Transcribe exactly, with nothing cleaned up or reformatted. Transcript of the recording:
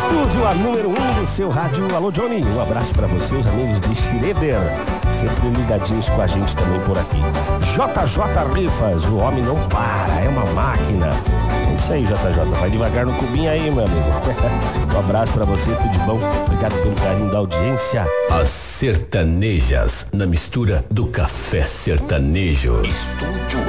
Estúdio a número um do seu rádio. Alô, Johnny, um abraço pra você, os amigos de Schroeder, sempre ligadinhos com a gente também por aqui. J J Rifas, o homem não para, é uma máquina. É isso aí, J J, vai devagar no cubinho aí, meu amigo. Um abraço pra você, tudo de bom. Obrigado pelo carinho da audiência. As sertanejas, na mistura do café sertanejo. Estúdio